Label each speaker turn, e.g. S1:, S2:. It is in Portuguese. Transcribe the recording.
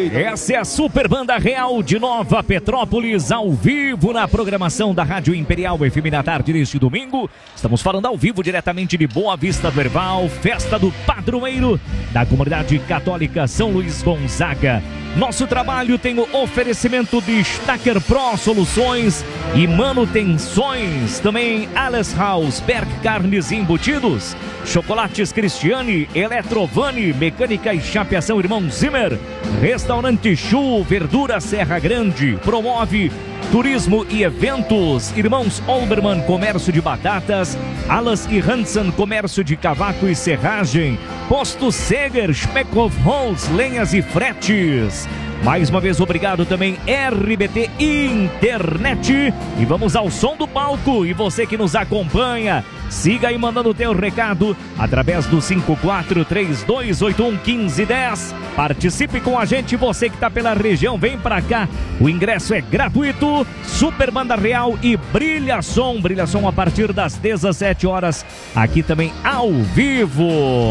S1: Essa é a Super Banda Real de Nova Petrópolis, ao vivo na programação da Rádio Imperial FM na tarde deste domingo. Estamos falando ao vivo diretamente de Boa Vista do Herval, festa do padroeiro da comunidade católica São Luís Gonzaga. Nosso trabalho tem o oferecimento de Stacker Pro Soluções e Manutenções. Também Alles House, Berg Carnes e Embutidos, Chocolates Cristiane, Eletrovani, Mecânica e Chapeação Irmão Zimmer, Restaurante Chu, Verdura Serra Grande, promove turismo e eventos, Irmãos Olbermann, comércio de batatas, Alas e Hansen, comércio de cavaco e serragem, Posto Seger, Speckhoff Holz, lenhas e fretes. Mais uma vez, obrigado também RBT Internet. E vamos ao som do palco. E você que nos acompanha, siga aí mandando o teu recado através do 5432811510. Participe com a gente, você que está pela região, vem pra cá. O ingresso é gratuito. Super Banda Real e Brilha Som a partir das 17 horas, aqui também ao vivo.